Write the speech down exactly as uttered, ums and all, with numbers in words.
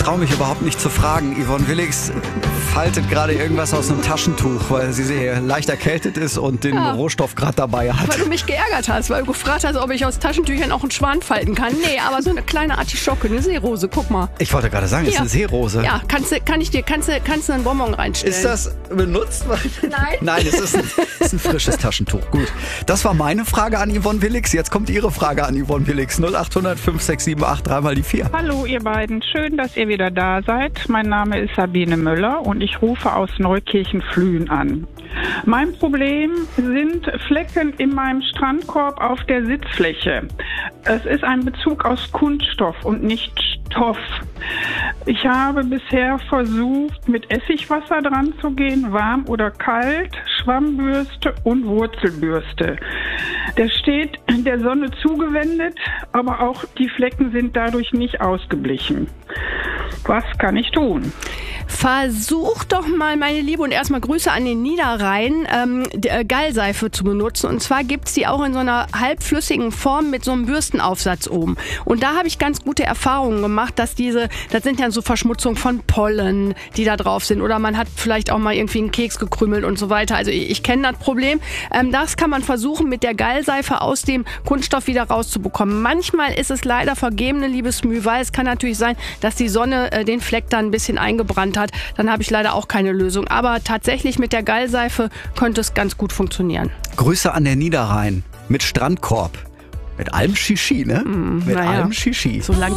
traue mich überhaupt nicht zu fragen. Yvonne Willigs faltet gerade irgendwas aus einem Taschentuch, weil sie sehr leicht erkältet ist und den Ja. Rohstoff gerade dabei hat. Weil du mich geärgert hast, weil du gefragt hast, ob ich aus Taschentüchern auch einen Schwan falten kann. Nee, aber so eine kleine Artischocke, eine Seerose, guck mal. Ich wollte gerade sagen, es ist Ja. eine Seerose. Ja, kannst du, kann ich dir, kannst du, kannst du einen Bonbon reinstellen? Ist das benutzt? Nein. Nein, es ist ein, es ist ein frisches Taschentuch. Gut. Das war meine Frage an Yvonne Willigs. Jetzt kommt Ihre Frage an Yvonne Willigs. null acht hundert fünf sechs sieben acht drei mal die vier. Hallo ihr beiden, schön, dass ihr wieder da seid. Mein Name ist Sabine Müller und ich rufe aus Neukirchen-Flühen an. Mein Problem sind Flecken in meinem Strandkorb auf der Sitzfläche. Es ist ein Bezug aus Kunststoff und nicht Stoff. Ich habe bisher versucht, mit Essigwasser dran zu gehen, warm oder kalt, Schwammbürste und Wurzelbürste. Der steht der Sonne zugewendet, aber auch die Flecken sind dadurch nicht ausgeblichen. Was kann ich tun? Versuch doch mal, meine Liebe, und erstmal Grüße an den Niederrhein, ähm, die, äh, Gallseife zu benutzen. Und zwar gibt's die auch in so einer halbflüssigen Form mit so einem Bürstenaufsatz oben. Und da habe ich ganz gute Erfahrungen gemacht, dass diese, das sind ja so Verschmutzungen von Pollen, die da drauf sind. Oder man hat vielleicht auch mal irgendwie einen Keks gekrümelt und so weiter. Also ich, ich kenne das Problem. Ähm, das kann man versuchen, mit der Gallseife aus dem Kunststoff wieder rauszubekommen. Manchmal ist es leider vergebene Liebesmüh, weil es kann natürlich sein, dass die Sonne äh, den Fleck dann ein bisschen eingebrannt hat. Dann habe ich leider auch keine Lösung. Aber tatsächlich mit der Gallseife könnte es ganz gut funktionieren. Grüße an der Niederrhein mit Strandkorb. Mit allem Shishi, ne? Mm, mit naja. allem Shishi. Solange